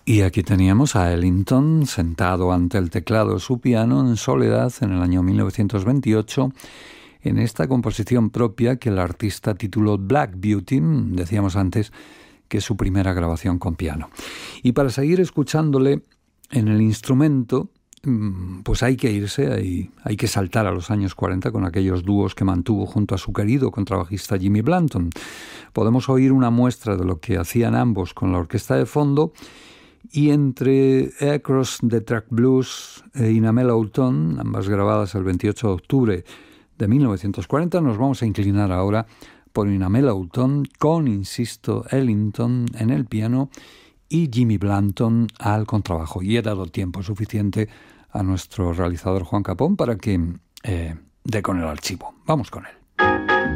Y aquí teníamos a Ellington sentado ante el teclado de su piano en soledad en el año 1928 en esta composición propia que el artista tituló Black Beauty, decíamos antes que es su primera grabación con piano. Y para seguir escuchándole en el instrumento, pues hay que irse, hay que saltar a los años 40 con aquellos dúos que mantuvo junto a su querido contrabajista Jimmy Blanton. Podemos oír una muestra de lo que hacían ambos con la orquesta de fondo. Y entre Across the Track Blues e In a Mellow Tone, ambas grabadas el 28 de octubre de 1940, nos vamos a inclinar ahora por In a Mellow Tone con, insisto, Ellington en el piano y Jimmy Blanton al contrabajo. Y he dado tiempo suficiente a nuestro realizador Juan Capón para que dé con el archivo. Vamos con él.